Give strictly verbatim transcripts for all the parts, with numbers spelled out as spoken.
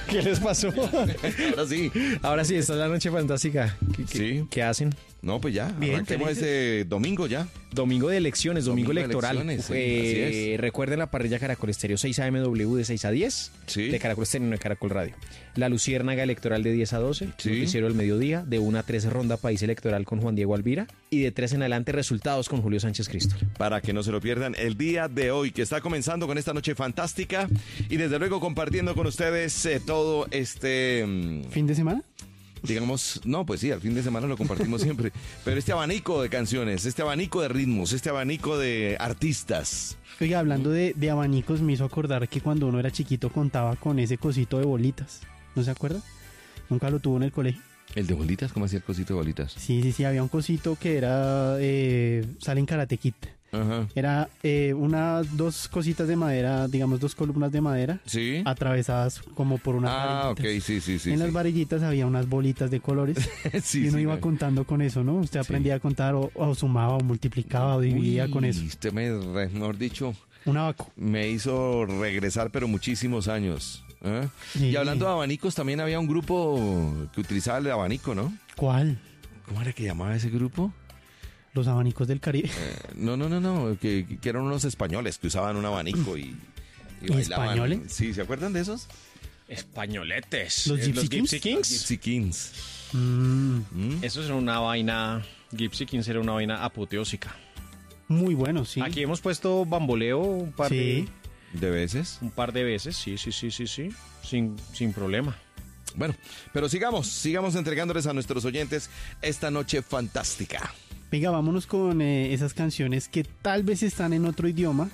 ¿Qué les pasó? Ahora sí. Ahora sí, esta es la noche fantástica. ¿Qué, qué, Sí. ¿qué hacen? No, pues ya, Bien, arranquemos felices. este domingo ya. Domingo de elecciones, domingo, Domingo de electoral. elecciones, sí, Eh, así es. Recuerden la parrilla Caracol Estéreo seis A M W de seis a diez. Sí. De Caracol Estéreo, no de Caracol Radio. La Luciérnaga Electoral de diez a doce. Sí. Noticiero del Mediodía. De una a tres Ronda País Electoral con Juan Diego Alvira. Y de tres en adelante Resultados con Julio Sánchez Cristo. Para que no se lo pierdan el día de hoy, que está comenzando con esta noche fantástica. Y desde luego compartiendo con ustedes eh, todo este... mm, ¿Fin de semana? digamos, no, pues sí, al fin de semana lo compartimos siempre. Pero este abanico de canciones, este abanico de ritmos, este abanico de artistas. Oiga, hablando de, de abanicos, me hizo acordar que cuando uno era chiquito contaba con ese cosito de bolitas. ¿No se acuerda? Nunca lo tuvo en el colegio. ¿El de bolitas? ¿Cómo hacía el cosito de bolitas? Sí, sí, sí, había un cosito que era... Eh, sale en Karate Kid. Ajá. Era eh, una, dos cositas de madera, digamos dos columnas de madera, ¿Sí? atravesadas como por unas Ah, ok, varillitas. sí, sí, sí. en sí. las varillitas había unas bolitas de colores Sí, y uno sí, iba me- contando con eso, ¿no? Usted Sí. aprendía a contar o, o sumaba o multiplicaba o dividía Uy, con eso. Usted me, re- mejor dicho, Un abaco. me hizo regresar, pero muchísimos años. ¿eh? Sí. Y hablando de abanicos, también había un grupo que utilizaba el abanico, ¿no? ¿Cuál? ¿Cómo era que llamaba ese grupo? Los abanicos del Caribe. Eh, no, no, no, no, que, que eran unos españoles que usaban un abanico y, y bailaban. ¿Españoles? Sí, ¿se acuerdan de esos? Españoletes. ¿Los Eh, Gypsy Kings? Kings. Gypsy Kings. Mm, ¿Mm? Eso era una vaina... Gypsy Kings era una vaina apoteósica. muy bueno, sí. Aquí hemos puesto bamboleo un par, Sí. de, ¿De veces? un par de veces. Sí, sí, sí, sí, sí. Sin, sin problema. Bueno, pero sigamos, sigamos entregándoles a nuestros oyentes esta noche fantástica. Venga, vámonos con eh, esas canciones que tal vez están en otro idioma,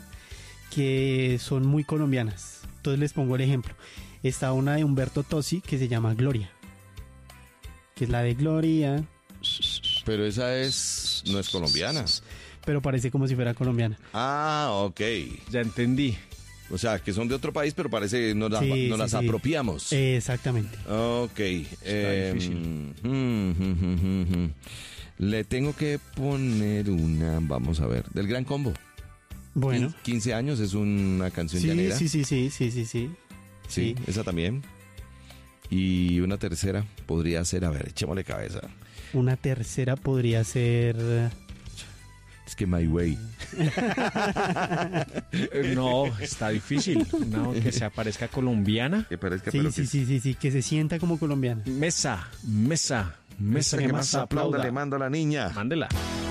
que son muy colombianas. Entonces les pongo el ejemplo. Está una de Humberto Tozzi que se llama Gloria, que es la de Gloria, Pero esa es, no es colombiana. pero parece como si fuera colombiana. Ah, ok. Ya entendí. O sea, que son de otro país, pero parece que nos, la- Sí, nos sí, las sí. apropiamos. Exactamente. Ok. eh, difícil. mm, mm, mm, mm, mm. Le tengo que poner una, vamos a ver, del Gran Combo. Bueno. quince años es una canción Sí, llanera. sí, sí, sí, sí, sí, sí. Sí, esa también. Y una tercera podría ser, a ver, echémosle cabeza. Una tercera podría ser... Es que My Way. Eh, No, está difícil. No, que se aparezca colombiana. Que parezca, Sí, pero sí, que- sí, sí, sí, que se sienta como colombiana. Mesa, mesa, mesa que que más más aplauda aplauda. le mando a la niña. Mándela.